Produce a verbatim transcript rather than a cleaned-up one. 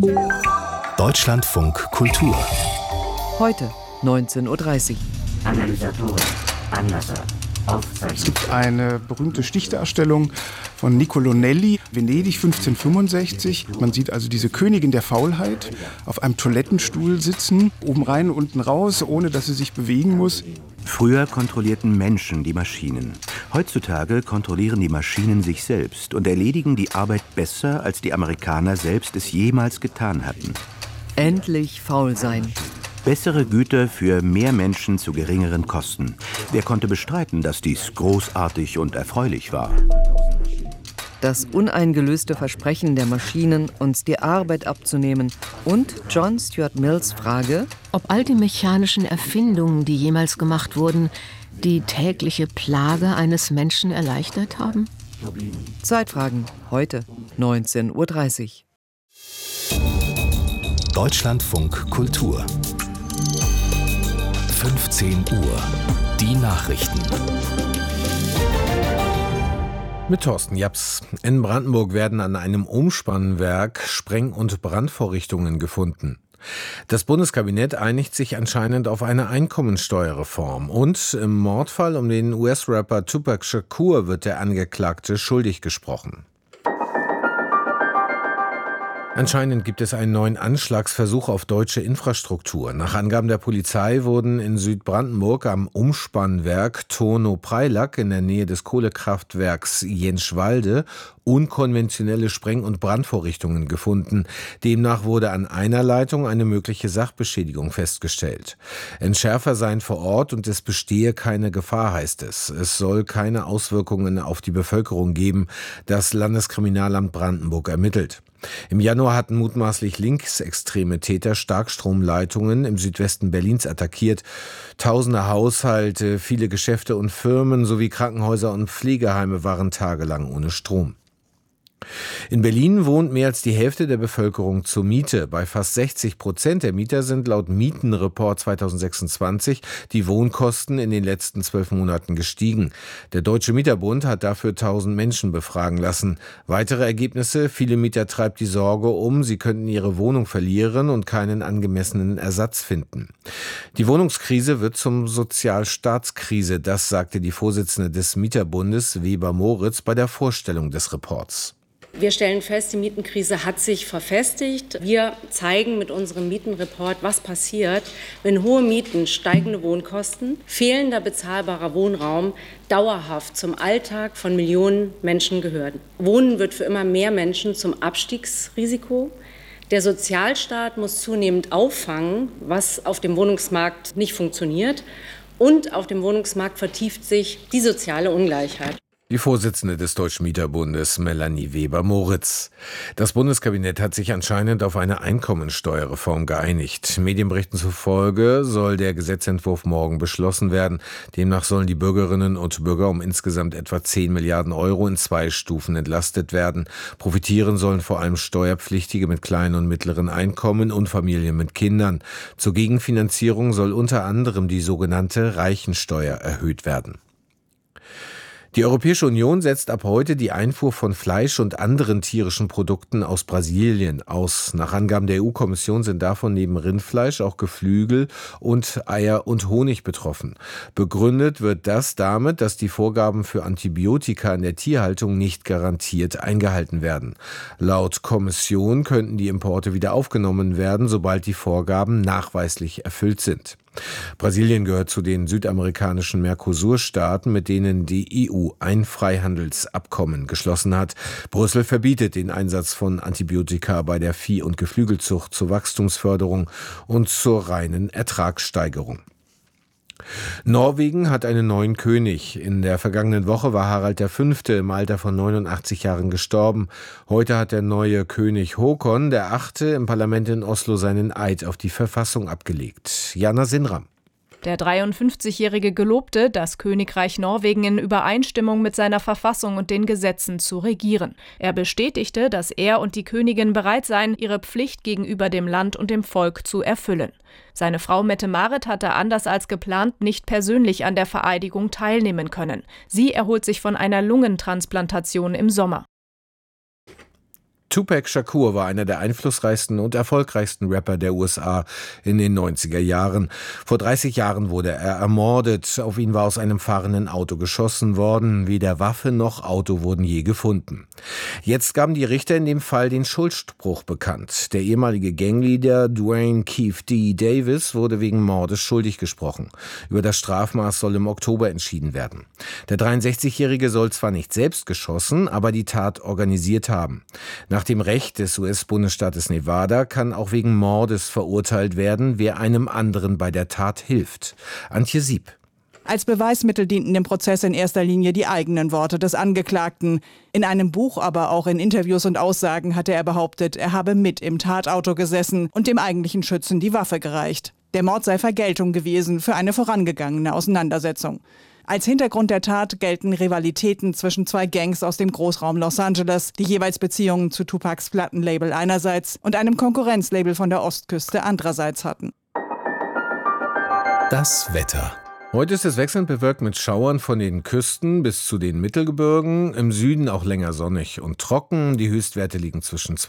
Deutschlandfunk Kultur. Heute neunzehn Uhr dreißig. Analysatoren, Anlasser, Aufzeichnung. Es gibt eine berühmte Stichdarstellung von Niccolò Nelli, Venedig fünfzehnhundertfünfundsechzig. Man sieht also diese Königin der Faulheit auf einem Toilettenstuhl sitzen, oben rein, unten raus, ohne dass sie sich bewegen muss. Früher kontrollierten Menschen die Maschinen. Heutzutage kontrollieren die Maschinen sich selbst und erledigen die Arbeit besser, als die Amerikaner selbst es jemals getan hatten. Endlich faul sein. Bessere Güter für mehr Menschen zu geringeren Kosten. Wer konnte bestreiten, dass dies großartig und erfreulich war? Das uneingelöste Versprechen der Maschinen, uns die Arbeit abzunehmen. Und John Stuart Mills Frage, ob all die mechanischen Erfindungen, die jemals gemacht wurden, die tägliche Plage eines Menschen erleichtert haben? Zeitfragen, heute neunzehn Uhr dreißig. Deutschlandfunk Kultur. fünfzehn Uhr. Die Nachrichten. Mit Thorsten Japs. In Brandenburg werden an einem Umspannwerk Spreng- und Brandvorrichtungen gefunden. Das Bundeskabinett einigt sich anscheinend auf eine Einkommensteuerreform. Und im Mordfall um den U S-Rapper Tupac Shakur wird der Angeklagte schuldig gesprochen. Anscheinend gibt es einen neuen Anschlagsversuch auf deutsche Infrastruktur. Nach Angaben der Polizei wurden in Südbrandenburg am Umspannwerk Turnow-Preilack in der Nähe des Kohlekraftwerks Jenschwalde unkonventionelle Spreng- und Brandvorrichtungen gefunden. Demnach wurde an einer Leitung eine mögliche Sachbeschädigung festgestellt. Entschärfer seien vor Ort und es bestehe keine Gefahr, heißt es. Es soll keine Auswirkungen auf die Bevölkerung geben. Das Landeskriminalamt Brandenburg ermittelt. Im Januar hatten mutmaßlich linksextreme Täter Starkstromleitungen im Südwesten Berlins attackiert. Tausende Haushalte, viele Geschäfte und Firmen sowie Krankenhäuser und Pflegeheime waren tagelang ohne Strom. In Berlin wohnt mehr als die Hälfte der Bevölkerung zur Miete. Bei fast sechzig Prozent der Mieter sind laut Mietenreport zweitausendsechsundzwanzig die Wohnkosten in den letzten zwölf Monaten gestiegen. Der Deutsche Mieterbund hat dafür tausend Menschen befragen lassen. Weitere Ergebnisse: Viele Mieter treibt die Sorge um, sie könnten ihre Wohnung verlieren und keinen angemessenen Ersatz finden. Die Wohnungskrise wird zum Sozialstaatskrise, das sagte die Vorsitzende des Mieterbundes Weber Moritz bei der Vorstellung des Reports. Wir stellen fest, die Mietenkrise hat sich verfestigt. Wir zeigen mit unserem Mietenreport, was passiert, wenn hohe Mieten, steigende Wohnkosten, fehlender bezahlbarer Wohnraum dauerhaft zum Alltag von Millionen Menschen gehören. Wohnen wird für immer mehr Menschen zum Abstiegsrisiko. Der Sozialstaat muss zunehmend auffangen, was auf dem Wohnungsmarkt nicht funktioniert. Und auf dem Wohnungsmarkt vertieft sich die soziale Ungleichheit. Die Vorsitzende des Deutschen Mieterbundes, Melanie Weber-Moritz. Das Bundeskabinett hat sich anscheinend auf eine Einkommensteuerreform geeinigt. Medienberichten zufolge soll der Gesetzentwurf morgen beschlossen werden. Demnach sollen die Bürgerinnen und Bürger um insgesamt etwa zehn Milliarden Euro in zwei Stufen entlastet werden. Profitieren sollen vor allem Steuerpflichtige mit kleinen und mittleren Einkommen und Familien mit Kindern. Zur Gegenfinanzierung soll unter anderem die sogenannte Reichensteuer erhöht werden. Die Europäische Union setzt ab heute die Einfuhr von Fleisch und anderen tierischen Produkten aus Brasilien aus. Nach Angaben der E U-Kommission sind davon neben Rindfleisch auch Geflügel und Eier und Honig betroffen. Begründet wird das damit, dass die Vorgaben für Antibiotika in der Tierhaltung nicht garantiert eingehalten werden. Laut Kommission könnten die Importe wieder aufgenommen werden, sobald die Vorgaben nachweislich erfüllt sind. Brasilien gehört zu den südamerikanischen Mercosur-Staaten, mit denen die E U ein Freihandelsabkommen geschlossen hat. Brüssel verbietet den Einsatz von Antibiotika bei der Vieh- und Geflügelzucht zur Wachstumsförderung und zur reinen Ertragssteigerung. Norwegen hat einen neuen König. In der vergangenen Woche war Harald der Fünfte im Alter von neunundachtzig Jahren gestorben. Heute hat der neue König Håkon der Achte im Parlament in Oslo seinen Eid auf die Verfassung abgelegt. Jana Sinram. Der dreiundfünfzigjährige gelobte, das Königreich Norwegen in Übereinstimmung mit seiner Verfassung und den Gesetzen zu regieren. Er bestätigte, dass er und die Königin bereit seien, ihre Pflicht gegenüber dem Land und dem Volk zu erfüllen. Seine Frau Mette-Marit hatte anders als geplant nicht persönlich an der Vereidigung teilnehmen können. Sie erholt sich von einer Lungentransplantation im Sommer. Tupac Shakur war einer der einflussreichsten und erfolgreichsten Rapper der U S A in den neunziger Jahren. Vor dreißig Jahren wurde er ermordet. Auf ihn war aus einem fahrenden Auto geschossen worden. Weder Waffe noch Auto wurden je gefunden. Jetzt gaben die Richter in dem Fall den Schuldspruch bekannt. Der ehemalige Gangleader Dwayne Keith D. Davis wurde wegen Mordes schuldig gesprochen. Über das Strafmaß soll im Oktober entschieden werden. Der dreiundsechzigjährige soll zwar nicht selbst geschossen, aber die Tat organisiert haben. Nach dem Recht des U S-Bundesstaates Nevada kann auch wegen Mordes verurteilt werden, wer einem anderen bei der Tat hilft. Antje Sieb. Als Beweismittel dienten im Prozess in erster Linie die eigenen Worte des Angeklagten. In einem Buch, aber auch in Interviews und Aussagen hatte er behauptet, er habe mit im Tatauto gesessen und dem eigentlichen Schützen die Waffe gereicht. Der Mord sei Vergeltung gewesen für eine vorangegangene Auseinandersetzung. Als Hintergrund der Tat gelten Rivalitäten zwischen zwei Gangs aus dem Großraum Los Angeles, die jeweils Beziehungen zu Tupacs Plattenlabel einerseits und einem Konkurrenzlabel von der Ostküste andererseits hatten. Das Wetter. Heute ist es wechselnd bewölkt mit Schauern von den Küsten bis zu den Mittelgebirgen. Im Süden auch länger sonnig und trocken. Die Höchstwerte liegen zwischen